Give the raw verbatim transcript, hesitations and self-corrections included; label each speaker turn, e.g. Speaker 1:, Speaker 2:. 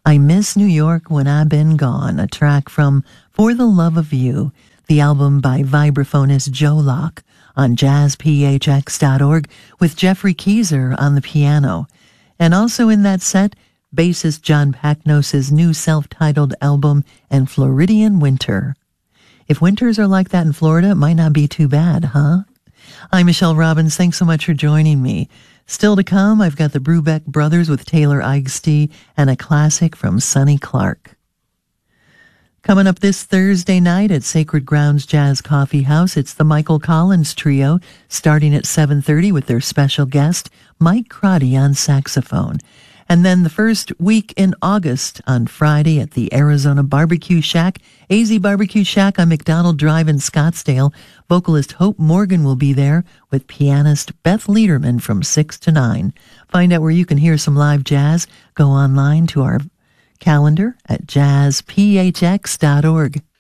Speaker 1: I Miss New York When I've Been Gone, a track from For the Love of You, the album by vibraphonist Joe Locke on jazz p h x dot org with Jeffrey Keyser on the piano. And also in that set, bassist John Packnos' new self-titled album, And Floridian Winter. If winters are like that in Florida, it might not be too bad, huh? I'm Michelle Robbins. Thanks so much for joining me. Still to come, I've got the Brubeck Brothers with Taylor Eichste and a classic from Sonny Clark. Coming up this Thursday night at Sacred Grounds Jazz Coffee House, it's the Michael Collins Trio, starting at seven thirty with their special guest, Mike Crotty on saxophone. And then the first week in August on Friday at the Arizona Barbecue Shack, A Z Barbecue Shack on McDonald Drive in Scottsdale. Vocalist Hope Morgan will be there with pianist Beth Lederman from six to nine. Find out where you can hear some live jazz. Go online to our calendar at jazz p h x dot org.